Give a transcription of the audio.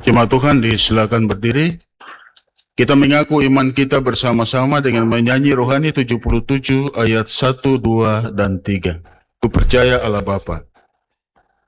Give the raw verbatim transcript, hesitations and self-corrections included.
Jemaat Tuhan, disilakan berdiri. Kita mengaku iman kita bersama-sama dengan menyanyi rohani tujuh puluh tujuh ayat satu, dua, dan tiga. Ku percaya Allah Bapa,